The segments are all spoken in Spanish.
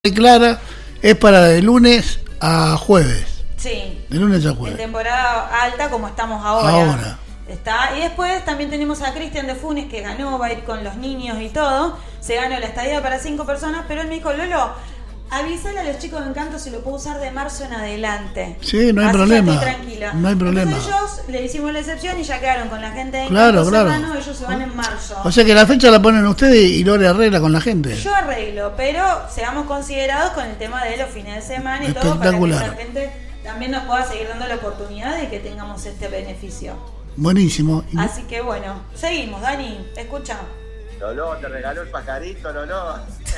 Clara es para de lunes a jueves. Sí. De lunes a jueves. En temporada alta como estamos ahora. Está. Y después también tenemos a Cristian de Funes que ganó, va a ir con los niños y todo. Se ganó la estadía para 5 personas, pero él me dijo, Lolo, avísale a los chicos de Encanto si lo puedo usar de marzo en adelante. Sí, no hay así problema. Estoy tranquila. No hay problema. Entonces ellos le hicimos la excepción y ya quedaron con la gente de Claro, Encanto claro. Serrano, ellos se van en marzo. O sea que la fecha la ponen ustedes y Lore arregla con la gente. Yo arreglo, pero seamos considerados con el tema de los fines de semana y todo para que la gente también nos pueda seguir dando la oportunidad de que tengamos este beneficio. Buenísimo. Así que bueno, seguimos, Dani, escucha. Lolo, te regaló el pajarito, Lolo.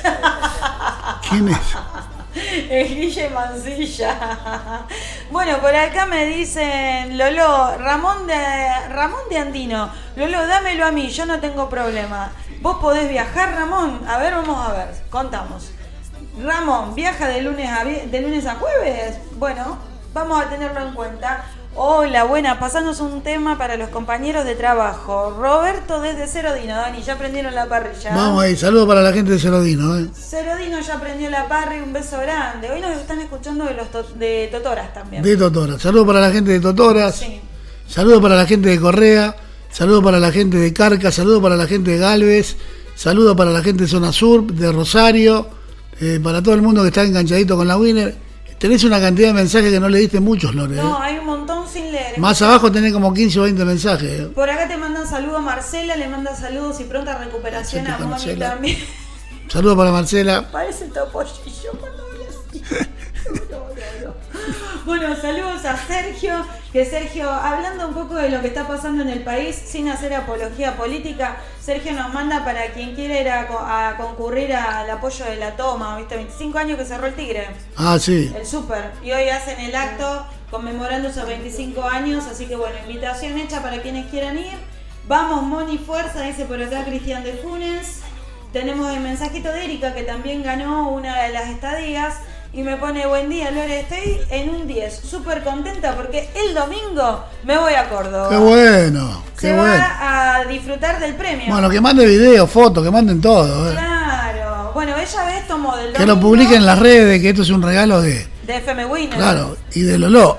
¿Quién es? Es Guille Mancilla. Bueno, por acá me dicen, Lolo, Ramón de Andino. Lolo, dámelo a mí, yo no tengo problema. ¿Vos podés viajar, Ramón? A ver, vamos a ver, contamos. Ramón, ¿viaja de lunes a jueves? Bueno, vamos a tenerlo en cuenta. Hola, buena, pasanos un tema para los compañeros de trabajo. Roberto desde Cerodino, Dani, ya prendieron la parrilla. Vamos ahí, saludos para la gente de Cerodino. Cerodino ya prendió la parrilla, un beso grande. Hoy nos están escuchando de Totoras también. De Totoras, saludos para la gente de Totoras. Sí. Saludos para la gente de Correa. Saludos para la gente de Carca. Saludos para la gente de Galvez. Saludos para la gente de Zona Sur, de Rosario. Para todo el mundo que está enganchadito con la Winner. Tenés una cantidad de mensajes que no le diste muchos, Lore. No, hay un montón sin leer. Más abajo tenés como 15 o 20 mensajes. Por acá te mandan saludos a Marcela, le manda saludos y pronta recuperación a Moni Marcela. también. Saludos para Marcela. Parece topollillo cuando habla así. No. Bueno, saludos a Sergio, que Sergio, hablando un poco de lo que está pasando en el país, sin hacer apología política, Sergio nos manda para quien quiera ir a concurrir al apoyo de la toma, ¿viste? 25 años que cerró el Tigre. Ah, sí. El súper. Y hoy hacen el acto conmemorando esos 25 años, así que bueno, invitación hecha para quienes quieran ir. Vamos, Moni, fuerza, dice por acá Cristian de Funes. Tenemos el mensajito de Erika, que también ganó una de las estadías. Y me pone, buen día, Lore, estoy en un 10, súper contenta porque el domingo me voy a Córdoba. Qué bueno, qué Se bueno. va a disfrutar del premio. Bueno, que mande videos, fotos, que manden todo. Claro. Bueno, ella ve esto del domingo. Que lo publiquen en las redes, que esto es un regalo de FM Winner. Claro, y de Lolo.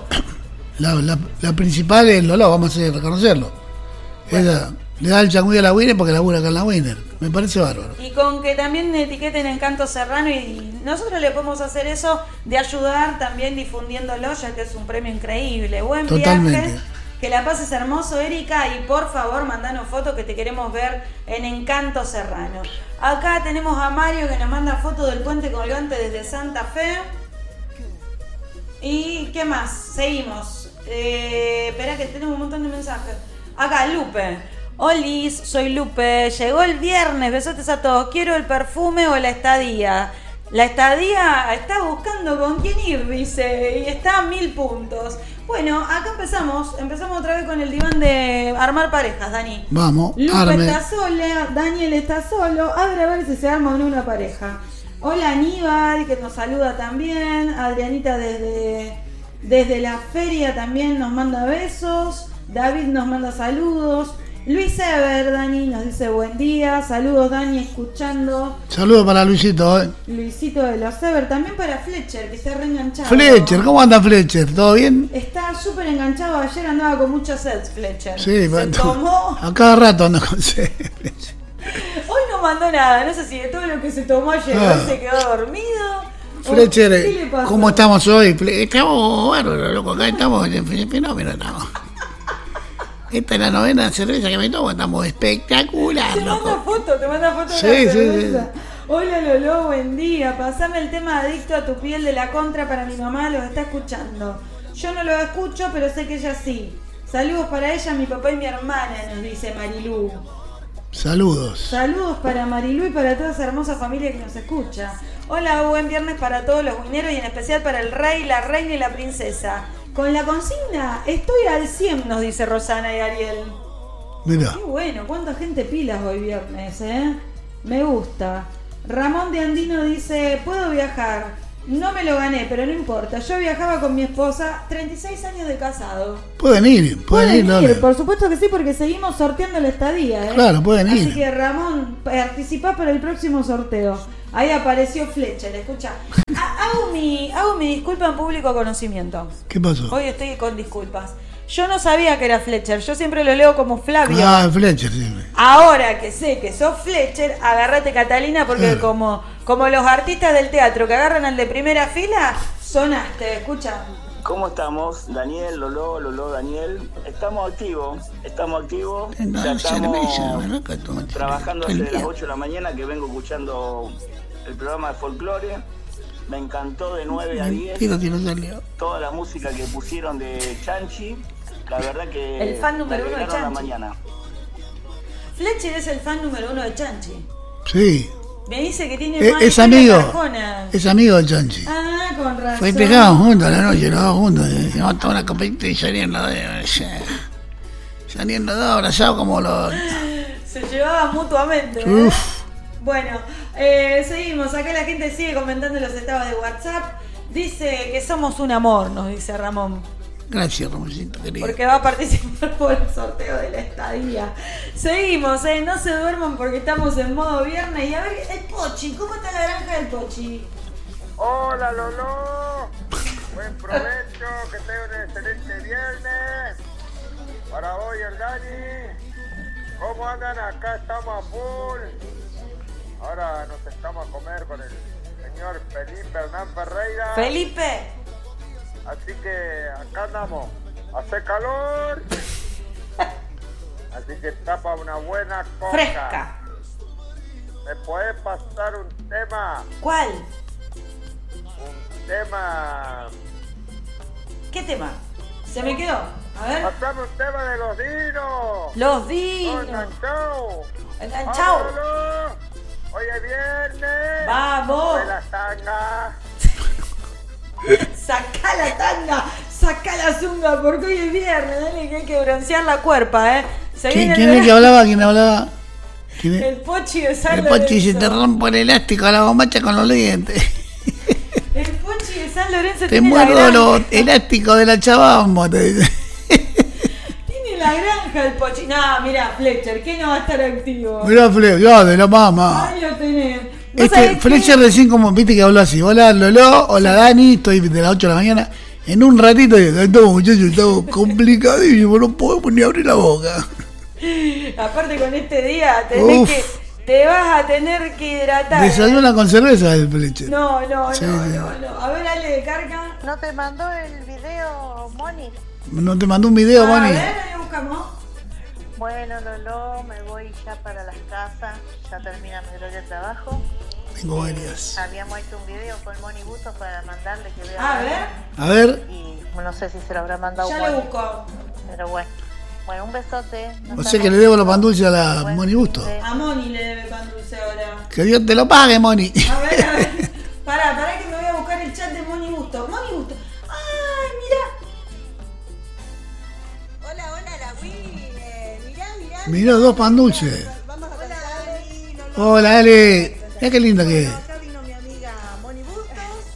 La principal es Lolo, vamos a reconocerlo. Bueno. Ella le da el changüí a la Winner porque labura acá en la Winner. Me parece bárbaro. Y con que también etiqueten Encanto Serrano y nosotros le podemos hacer eso de ayudar también difundiéndolo, ya que es un premio increíble. Buen Totalmente. viaje, que la pases hermoso, Erika, y por favor mandanos fotos que te queremos ver en Encanto Serrano. Acá tenemos a Mario que nos manda fotos del puente colgante desde Santa Fe. ¿Y qué más? Seguimos. Espera que tenemos un montón de mensajes. Acá, Lupe. Olis, soy Lupe. Llegó el viernes, besotes a todos. Quiero el perfume o la estadía. La estadía está buscando con quién ir, dice, y está a 1000 puntos. Bueno, acá empezamos otra vez con el diván de armar parejas, Dani. Vamos, Lupe arme. está sola, Daniel está solo. A ver si se arma o no una pareja. Hola Aníbal, que nos saluda también. Adrianita desde la feria también nos manda besos. David nos manda saludos. Luis Ever, Dani, nos dice buen día. Saludos, Dani, escuchando. Saludos para Luisito. Luisito de los Ever. También para Fletcher, que está reenganchado. Fletcher, ¿cómo anda Fletcher? ¿Todo bien? Está súper enganchado. Ayer andaba con muchos sets, Fletcher. Sí, Se bueno, tomó. a cada rato ando con Fletcher. Hoy no mandó nada. No sé si de todo lo que se tomó ayer hoy se quedó dormido. Fletcher, ¿Qué le pasó? ¿cómo estamos hoy? Estamos bárbaros, loco. Acá estamos en fenómeno. Estamos. Esta es la 9ª cerveza que me tomo. Estamos espectacular, Te manda foto de la Sí, cerveza. sí. Hola Lolo, buen día. Pasame el tema de Adicto a tu piel de la Contra para mi mamá, los está escuchando. Yo no lo escucho, pero sé que ella sí. Saludos para ella, mi papá y mi hermana, nos dice Marilú. Saludos. Saludos para Marilú y para toda esa hermosa familia que nos escucha. Hola, buen viernes para todos los wineros y en especial para el rey, la reina y la princesa. Con la consigna, estoy al 100, nos dice Rosana y Ariel. Mirá. Qué bueno, cuánta gente pilas hoy viernes, Me gusta. Ramón de Andino dice, puedo viajar. No me lo gané, pero no importa. Yo viajaba con mi esposa, 36 años de casado. Pueden ir, Lore. Por supuesto que sí, porque seguimos sorteando la estadía, Claro, pueden ir. Así que Ramón, participá para el próximo sorteo. Ahí apareció Fletcher, escucha. Hago mi disculpa en público conocimiento. ¿Qué pasó? Hoy estoy con disculpas. Yo no sabía que era Fletcher, yo siempre lo leo como Flavio. Ah, Fletcher, sí. Ahora que sé que sos Fletcher, agárrate Catalina, porque como los artistas del teatro que agarran al de primera fila, sonaste, escucha. ¿Cómo estamos? Daniel, Lolo, Daniel. Estamos activos. Ya estamos trabajando desde las 8 de la mañana, que vengo escuchando el programa de folclore. Me encantó de 9 a 10. Toda la música que pusieron de Chanchi. La verdad que el fan número 1 de Chanchi. La mañana. Fletcher es el fan número 1 de Chanchi. Sí. Me dice que tiene más es amigo de Chanchi. Ah, con razón. Festejaban juntos a la noche, los dos juntos. Llevaban toda una copita y salían los dos abrazados como los... Se llevaban mutuamente. Uf. Bueno, seguimos. Acá la gente sigue comentando los estados de WhatsApp. Dice que somos un amor, nos dice Ramón. Gracias, Ramoncito, querido. Porque va a participar por el sorteo de la estadía. Seguimos, no se duerman porque estamos en modo viernes. Y a ver, el Pochi, ¿cómo está la granja del Pochi? Hola, Lolo. Buen provecho, que tenga un excelente viernes. Para hoy el Dani. ¿Cómo andan? Acá estamos a full. Ahora nos estamos a comer con el señor Felipe Hernán Ferreira. Felipe. Así que acá andamos. Hace calor. Así que está para una buena coca. Fresca. ¿Me podés pasar un tema? ¿Cuál? Un tema... ¿Qué tema? ¿Se me quedó? A ver. Pasame un tema de los dinos. Los dinos. Enganchao. Hoy es viernes. Vamos. De la tanga. Sacá la tanga, sacá la zunga, porque hoy es viernes, dale que hay que broncear la cuerpa, ¿Quién es que hablaba? El Pochi de San El Lorenzo. Pochi se te rompe el elástico a la bombacha con los dientes. El Pochi de San Lorenzo te tiene muerdo los elásticos de la chavamba, te dice. Tiene la granja el Pochi. No, mirá, Fletcher, ¿qué no va a estar activo? Mirá, Fletcher, ya, de la mamá. Ahí lo tenés. Fletcher recién como viste que habló así. Hola Lolo, hola Dani, estoy de las 8 de la mañana. En un ratito, estamos muchachos, estamos complicadísimos, no podemos ni abrir la boca. Aparte con este día te vas a tener que hidratar. Desayuna con cerveza el Fletcher. No. A ver, Ale de Carca. ¿No te mandó el video, Moni? ¿No te mandó un video, Moni? A ver, ahí buscamos. Bueno, Lolo, me voy ya para las casas. Ya termina mi horario de trabajo. Tengo varias. Habíamos hecho un video con Moni Bustos para mandarle que vea. A ver. Y no sé si se lo habrá mandado. Ya Moni. lo busco. Pero bueno. Bueno, un besote. O sea que le debo los pan dulces a la Moni Bustos. A Moni le debe pan dulce ahora. Que Dios te lo pague, Moni. A ver. Pará que me voy a buscar el chat de Moni Bustos. Moni Bustos. ¡Ay, mirá! Hola, la Wii. Mirá. Mirá, 2 pan dulces. Vamos a cantar. Hola, Ale. Mirá qué linda que es. Acá vino mi amiga Moni Bustos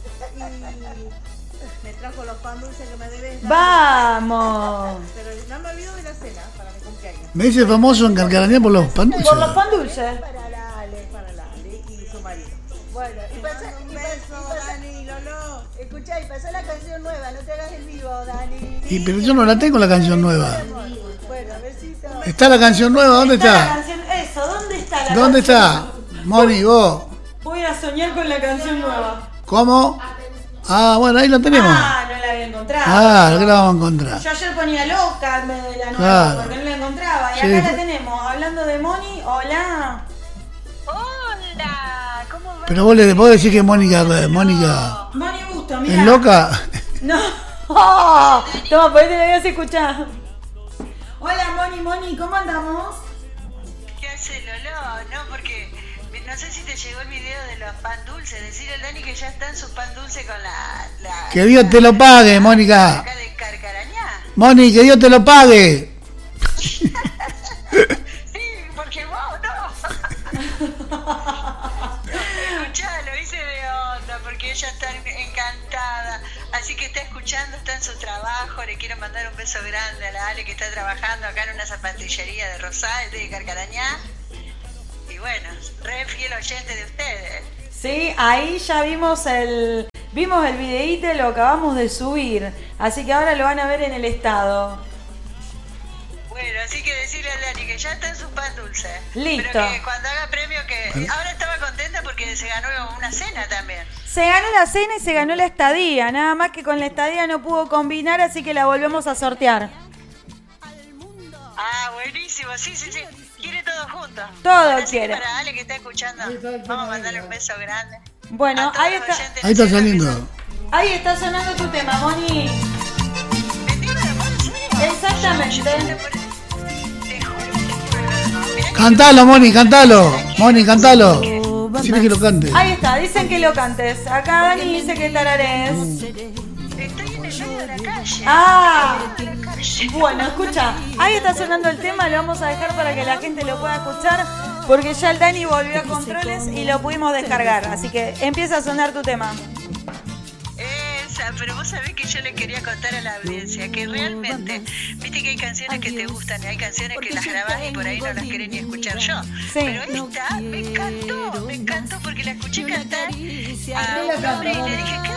y me trajo los pan dulces que me debes dar. ¡Vamos! Pero no me olvido de la cena para mi cumpleaños. Me dice famoso en Carcaranía por los pan dulces. Por los pan dulces. Para la Ale y su marido. Bueno, y pasa un beso, Dani, Lolo. Escuchá, y pasó la canción nueva, no te hagas el vivo, Dani. Y pero yo no la tengo la canción nueva. Bueno, besito. ¿Está la canción nueva? ¿Dónde La está? canción, eso, ¿dónde está la ¿Dónde canción? está? Moni, vos. Voy a soñar con la canción nueva. ¿Cómo? Ah, bueno, ahí lo tenemos. Ah, no la había encontrado. Ah, ¿qué la vamos a encontrar? Yo ayer ponía loca en vez de la nueva, Claro. porque no la encontraba. Y Sí. acá la tenemos, hablando de Moni. Hola. Hola, ¿cómo va? Pero vos le podés decir que Mónica Moni Busto, mira. es loca. No. Oh, toma, por ahí te la habías escuchado. Hola, Moni, ¿cómo andamos? ¿Qué hace Lolo? No, porque no sé si te llegó el video de los pan dulces. Decirle al Dani que ya están sus pan dulces con la Que Dios te lo pague, Mónica. acá de Carcarañá. Moni, que Dios te lo pague. Sí, porque vos no. Escuchá, lo hice de onda porque ella está encantada. Así que está escuchando, está en su trabajo. Le quiero mandar un beso grande a la Ale que está trabajando acá en una zapatillería de Rosario, de Carcarañá. Y bueno, re fiel oyente de ustedes. Sí, ahí ya vimos el videíto, lo acabamos de subir. Así que ahora lo van a ver en el estado. Bueno, así que decirle a Dani que ya está en su pan dulce. Listo. Pero que cuando haga premio que... Ahora estaba contenta porque se ganó una cena también. Se ganó la cena y se ganó la estadía. Nada más que con la estadía no pudo combinar, así que la volvemos a sortear. Ah, buenísimo. Sí. Quiere todo junto. Todo así quiere. Para Ale que está escuchando, vamos a mandarle un beso grande. Bueno, ahí está. Ahí está saliendo. Ahí está sonando tu tema, Moni. Exactamente. Cantalo, Moni, cantalo. Moni, cantalo. Decime que lo cante. Ahí está, dicen que lo cantes. Acá Dani dice que tararees. Estoy en el medio de la calle. Ah, bueno, escucha. Ahí está sonando el tema, lo vamos a dejar para que la gente lo pueda escuchar. Porque ya el Dani volvió a controles y lo pudimos descargar. Así que empieza a sonar tu tema. Pero vos sabés que yo le quería contar a la audiencia que realmente, viste que hay canciones que te gustan y hay canciones que las grabás y por ahí no las querés ni escuchar yo. Sí. Pero esta me encantó porque la escuché cantar a un hombre y le dije, qué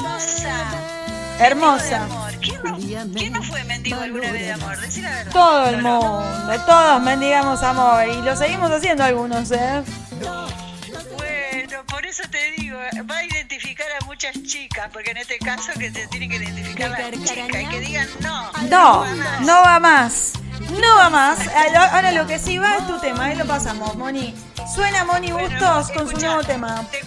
hermosa. Hermosa. ¿Quién no fue mendigo alguna vez de amor? Decí la verdad. Todo el mundo, todos mendigamos amor y lo seguimos haciendo algunos, Bueno, por eso te digo, va a identificar a muchas chicas, porque en este caso que se tiene que identificar las chicas y que digan no va más. Ahora lo que sí va es tu tema, ahí lo pasamos, Moni. Suena Moni Bustos con su nuevo tema.